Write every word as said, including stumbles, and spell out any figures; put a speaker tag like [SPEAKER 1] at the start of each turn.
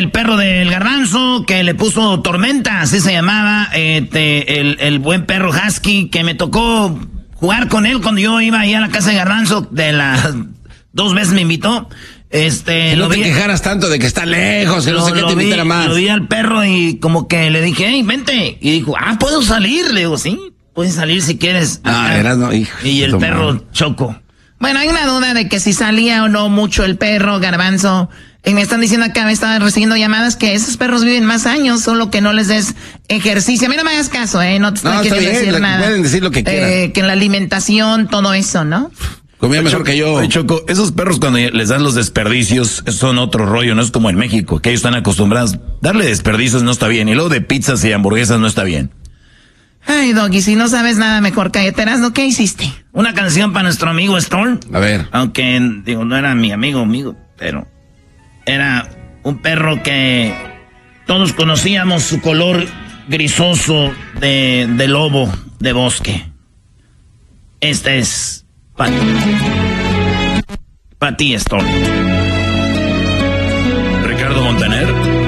[SPEAKER 1] el perro del Garbanzo, que le puso Tormenta, así se llamaba, este, el, el buen perro Husky, que me tocó jugar con él cuando yo iba ahí a la casa de Garbanzo, de las dos veces me invitó. Este,
[SPEAKER 2] que no
[SPEAKER 1] lo
[SPEAKER 2] te
[SPEAKER 1] vi,
[SPEAKER 2] quejaras tanto de que está lejos, que no sé qué te invitara más.
[SPEAKER 1] Lo vi al perro y como que le dije, hey, vente. Y dijo, ah, ¿puedo salir? Le digo, sí, puedes salir si quieres.
[SPEAKER 2] Ah, eras no, hijo.
[SPEAKER 1] Y el perro mal. Choco. Bueno, hay una duda de que si salía o no mucho el perro, Garbanzo. Y me están diciendo acá, me están recibiendo llamadas que esos perros viven más años, solo que no les des ejercicio. A mí no me hagas caso, ¿eh? No te estoy
[SPEAKER 2] no,
[SPEAKER 1] queriendo
[SPEAKER 2] bien,
[SPEAKER 1] decir nada.
[SPEAKER 2] Pueden decir lo que quieran.
[SPEAKER 1] Eh, que en la alimentación, todo eso, ¿no?
[SPEAKER 2] Comía mejor que yo.
[SPEAKER 3] Oye, Choco, esos perros cuando les dan los desperdicios son otro rollo, no es como en México, que ellos están acostumbrados. Darle desperdicios no está bien, y luego de pizzas y hamburguesas no está bien.
[SPEAKER 1] Ay, Doggy, si no sabes nada, mejor cállate, ¿no? ¿Qué hiciste? Una canción para nuestro amigo Storm.
[SPEAKER 2] A ver.
[SPEAKER 1] Aunque, digo, no era mi amigo, amigo, pero era un perro que todos conocíamos su color grisoso de, de lobo de bosque. Este es para ti. Para ti, Storm.
[SPEAKER 3] Ricardo Montaner.